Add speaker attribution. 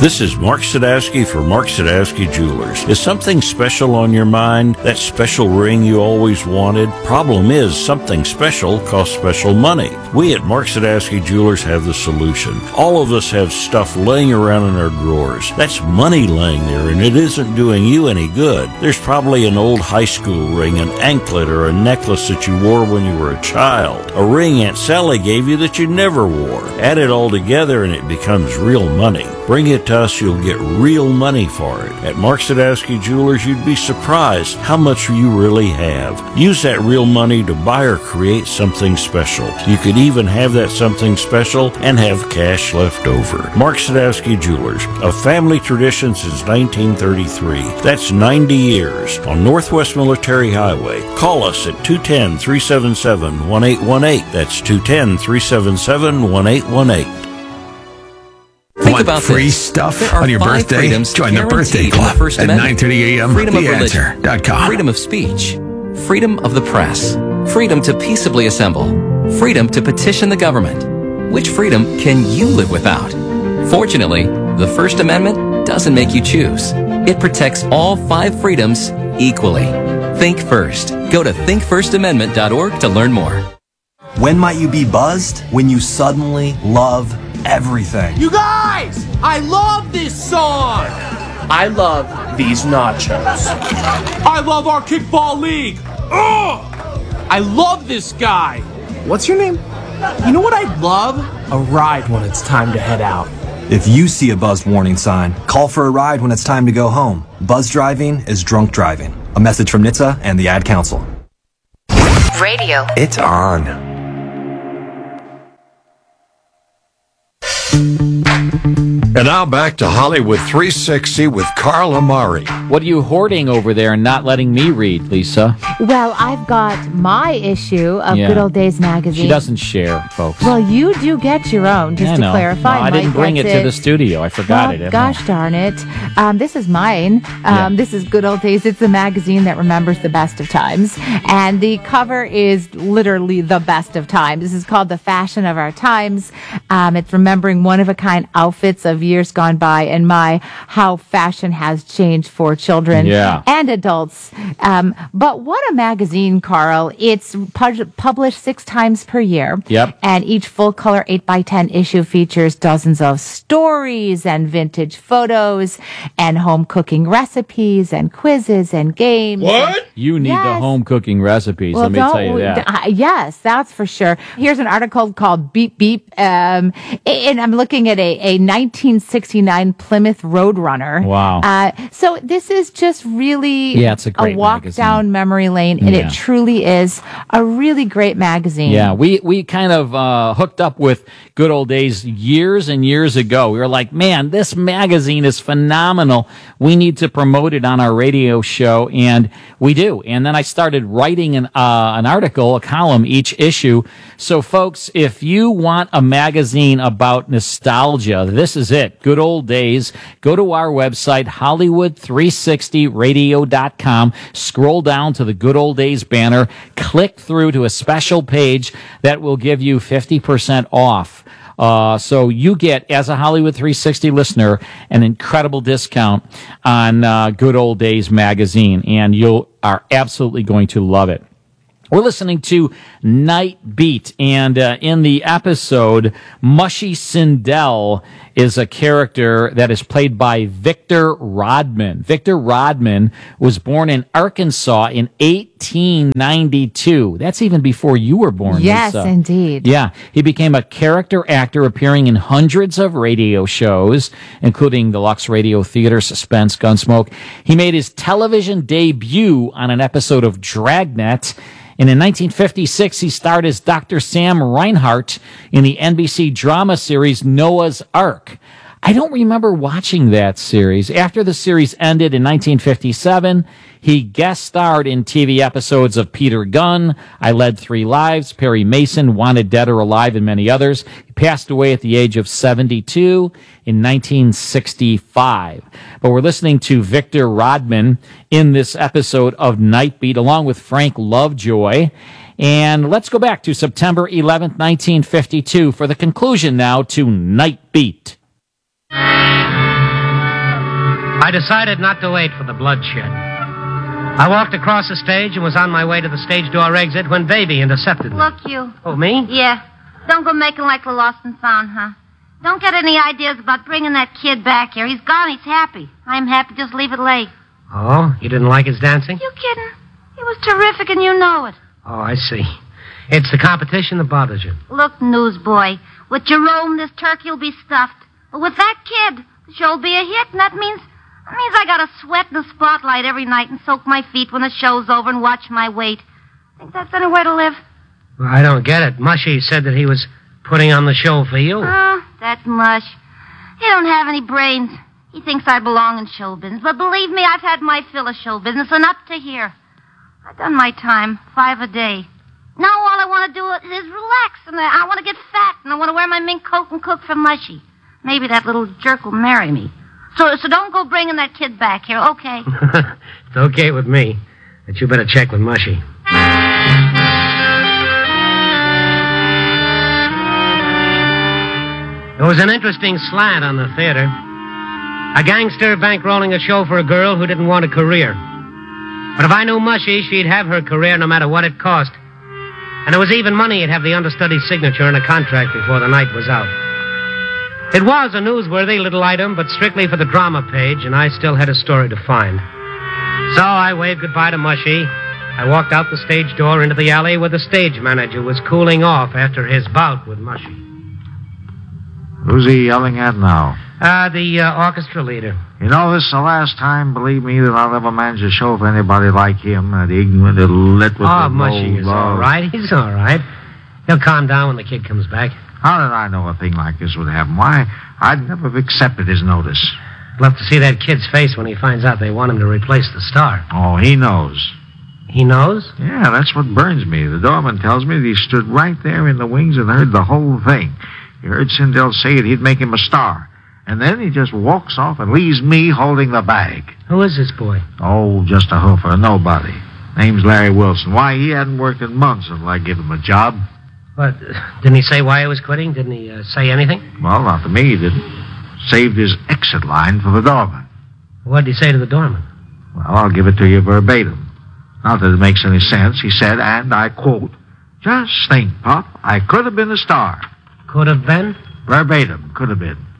Speaker 1: This is Mark Sadowski for Mark Sadowski Jewelers. Is something special on your mind? That special ring you always wanted? Problem is, something special costs special money. We at Mark Sadowski Jewelers have the solution. All of us have stuff laying around in our drawers. That's money laying there, and it isn't doing you any good. There's probably an old high school ring, an anklet, or a necklace that you wore when you were a child. A ring Aunt Sally gave you that you never wore. Add it all together and it becomes real money. Bring it to us, you'll get real money for it. At Mark Sadowski Jewelers, you'd be surprised how much you really have. Use that real money to buy or create something special. You could even have that something special and have cash left over. Mark Sadowski Jewelers, a family tradition since 1933. That's 90 years on Northwest Military Highway. Call us at 210-377-1818. That's 210-377-1818.
Speaker 2: Think about
Speaker 3: free
Speaker 2: this.
Speaker 3: stuff on your birthday? Join the Birthday Club at 9:30 a.m.
Speaker 2: Freedom of religion,
Speaker 3: TheAnswer.com.
Speaker 2: freedom of speech, freedom of the press, freedom to peaceably assemble, freedom to petition the government. Which freedom can you live without? Fortunately, the First Amendment doesn't make you choose. It protects all 5 freedoms equally. Think first. Go to thinkfirstamendment.org to learn more.
Speaker 4: When might you be buzzed? When you suddenly love everything.
Speaker 5: You guys! I love this song! I love these nachos. I love our kickball league! Ugh! I love this guy! What's your name? You know what I'd love? A ride when it's time to head out.
Speaker 4: If you see a buzzed warning sign, call for a ride when it's time to go home. Buzz driving is drunk driving. A message from NHTSA and the Ad Council.
Speaker 6: Radio.
Speaker 7: It's on. And now back to Hollywood 360 with Carl Amari.
Speaker 8: What are you hoarding over there and not letting me read, Lisa?
Speaker 9: Well, I've got my issue of Good Old Days magazine.
Speaker 8: She doesn't share, folks.
Speaker 9: Well, you do get your own, just to clarify.
Speaker 8: No, I didn't bring it to the studio. I forgot it.
Speaker 9: Gosh darn it. This is mine. This is Good Old Days. It's the magazine that remembers the best of times. And the cover is literally the best of times. This is called The Fashion of Our Times. It's remembering one-of-a-kind outfits of years gone by and how fashion has changed for children and adults. But what a magazine, Carl. It's published 6 times per year.
Speaker 8: Yep.
Speaker 9: And each full-color 8x10 issue features dozens of stories and vintage photos and home cooking recipes and quizzes and games.
Speaker 8: What? You need the home cooking recipes, let me tell you that.
Speaker 9: Yes, that's for sure. Here's an article called Beep Beep. And I'm looking at a 1969 Plymouth Roadrunner.
Speaker 8: Wow.
Speaker 9: So this is just really
Speaker 8: it's a
Speaker 9: walk
Speaker 8: magazine.
Speaker 9: down memory lane, and it truly is a really great magazine.
Speaker 8: Yeah, we kind of hooked up with Good Old Days years and years ago. We were like, man, this magazine is phenomenal. We need to promote it on our radio show, and we do. And then I started writing an article, a column each issue. So, folks, if you want a magazine about nostalgia, this is it. Good Old Days. Go to our website, Hollywood360radio.com. Scroll down to the Good Old Days banner. Click through to a special page that will give you 50% off. So you get, as a Hollywood 360 listener, an incredible discount on Good Old Days magazine, and you are absolutely going to love it. We're listening to Night Beat, and in the episode, Mushy Sindel is a character that is played by Victor Rodman. Victor Rodman was born in Arkansas in 1892. That's even before you were born,
Speaker 9: Yes,
Speaker 8: Lisa.
Speaker 9: indeed.
Speaker 8: Yeah, he became a character actor appearing in hundreds of radio shows, including the Lux Radio Theater, Suspense, Gunsmoke. He made his television debut on an episode of Dragnet. And in 1956, he starred as Dr. Sam Reinhart in the NBC drama series Noah's Ark. I don't remember watching that series. After the series ended in 1957, he guest starred in TV episodes of Peter Gunn, I Led 3 Lives, Perry Mason, Wanted Dead or Alive, and many others. He passed away at the age of 72 in 1965. But we're listening to Victor Rodman in this episode of Night Beat, along with Frank Lovejoy. And let's go back to September 11th, 1952 for the conclusion now to Night Beat.
Speaker 10: I decided not to wait for the bloodshed. I walked across the stage and was on my way to the stage door exit when Baby intercepted me.
Speaker 11: Look, you.
Speaker 10: Oh, me?
Speaker 11: Yeah. Don't go making like the lost and found, huh? Don't get any ideas about bringing that kid back here. He's gone. He's happy. I'm happy. Just leave it lay.
Speaker 10: Oh, you didn't like his dancing?
Speaker 11: You kidding? He was terrific, and you know it.
Speaker 10: Oh, I see. It's the competition that bothers you.
Speaker 11: Look, newsboy, with Jerome, this turkey will be stuffed. But with that kid, the show'll be a hit, and that means I gotta sweat in the spotlight every night and soak my feet when the show's over and watch my weight. Think that's any way to live?
Speaker 10: Well, I don't get it. Mushy said that he was putting on the show for you.
Speaker 11: Oh, that mush. He don't have any brains. He thinks I belong in show business. But believe me, I've had my fill of show business, and up to here. I've done my time, 5 a day. Now all I want to do is relax, and I want to get fat, and I want to wear my mink coat and cook for Mushy. Maybe that little jerk will marry me. So don't go bringing that kid back here, okay?
Speaker 10: It's okay with me. But you better check with Mushy. There was an interesting slant on the theater. A gangster bankrolling a show for a girl who didn't want a career. But if I knew Mushy, she'd have her career no matter what it cost. And there was even money he'd have the understudy's signature in a contract before the night was out. It was a newsworthy little item, but strictly for the drama page, and I still had a story to find. So I waved goodbye to Mushy. I walked out the stage door into the alley where the stage manager was cooling off after his bout with Mushy.
Speaker 12: Who's he yelling at now?
Speaker 10: The orchestra leader.
Speaker 12: You know, this is the last time, believe me, that I'll ever manage a show for anybody like him. That ignorant little lit with the
Speaker 10: Mushy is all right. He's all right. He'll calm down when the kid comes back.
Speaker 12: How did I know a thing like this would happen? Why, I'd never have accepted his notice.
Speaker 10: I'd love to see that kid's face when he finds out they want him to replace the star.
Speaker 12: Oh, he knows.
Speaker 10: He knows?
Speaker 12: Yeah, that's what burns me. The doorman tells me that he stood right there in the wings and heard the whole thing. He heard Sindel say it, he'd make him a star. And then he just walks off and leaves me holding the bag.
Speaker 10: Who is this boy?
Speaker 12: Oh, just a hoofer, nobody. Name's Larry Wilson. Why, he hadn't worked in months until I give him a job.
Speaker 10: But didn't he say why he was quitting? Didn't he say anything?
Speaker 12: Well, not to me, he didn't. Saved his exit line for the doorman.
Speaker 10: What did he say to the doorman?
Speaker 12: Well, I'll give it to you verbatim. Not that it makes any sense. He said, and I quote, "Just think, Pop, I could have been a star."
Speaker 10: Could have been?
Speaker 12: Verbatim, could have been.